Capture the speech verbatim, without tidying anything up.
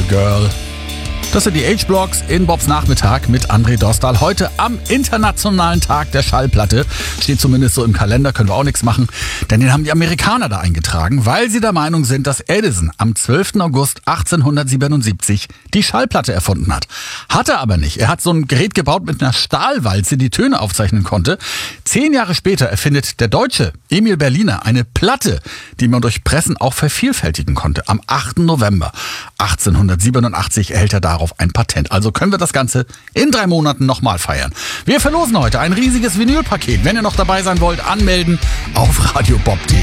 Little Girl. Das sind die H-Blocks in Bobs Nachmittag mit André Dostal. Heute am Internationalen Tag der Schallplatte. Steht zumindest so im Kalender, können wir auch nichts machen. Denn den haben die Amerikaner da eingetragen, weil sie der Meinung sind, dass Edison am zwölften August achtzehnhundertsiebenundsiebzig die Schallplatte erfunden hat. Hat er aber nicht. Er hat so ein Gerät gebaut mit einer Stahlwalze, die Töne aufzeichnen konnte. Zehn Jahre später erfindet der Deutsche Emil Berliner eine Platte, die man durch Pressen auch vervielfältigen konnte. Am achten November achtzehnhundertsiebenundachtzig erhält er darauf ein Patent. Also können wir das Ganze in drei Monaten nochmal feiern. Wir verlosen heute ein riesiges Vinylpaket. Wenn ihr noch dabei sein wollt, anmelden auf radiobob punkt de.